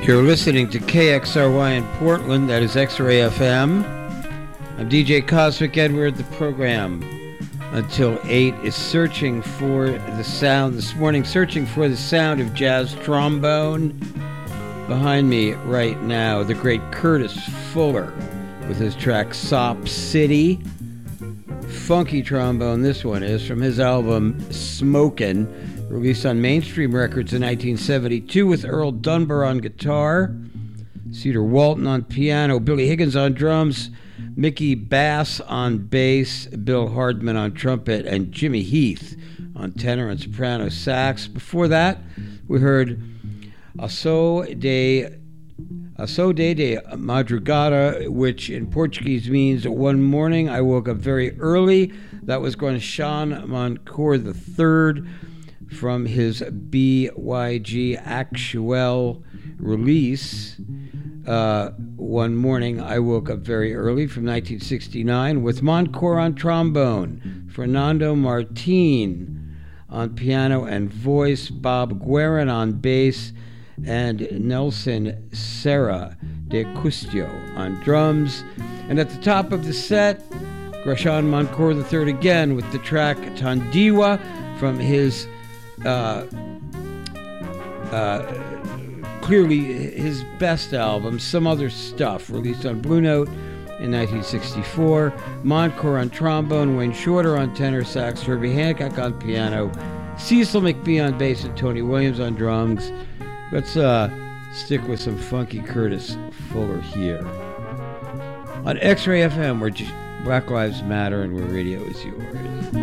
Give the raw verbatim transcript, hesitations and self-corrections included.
You're listening to K X R Y in Portland, that is X-Ray F M. I'm D J Cosmic Edward. The program until eight is searching for the sound, this morning searching for the sound of jazz trombone. Behind me right now, the great Curtis Fuller with his track Sop City. Funky trombone, this one is, from his album Smokin', released on Mainstream Records in nineteen seventy-two with Earl Dunbar on guitar, Cedar Walton on piano, Billy Higgins on drums, Mickey Bass on bass, Bill Hardman on trumpet, and Jimmy Heath on tenor and soprano sax. Before that, we heard Aso de Aso de de Madrugada, which in Portuguese means one morning I woke up very early. That was Guanchan Moncourt the third from his B Y G Actuel release. Uh, one morning I woke up very early from nineteen sixty-nine with Moncourt on trombone, Fernando Martin on piano and voice, Bob Guerin on bass, and Nelson Serra de Custio on drums. And at the top of the set, Guanchan Moncourt the third again with the track Tandiwa from his uh, uh, clearly his best album, Some Other Stuff, released on Blue Note in nineteen sixty-four. Moncourt on trombone, Wayne Shorter on tenor sax, Herbie Hancock on piano, Cecil McBee on bass, and Tony Williams on drums. Let's uh, stick with some funky Curtis Fuller here on X-Ray F M, where Black Lives Matter and where radio is yours.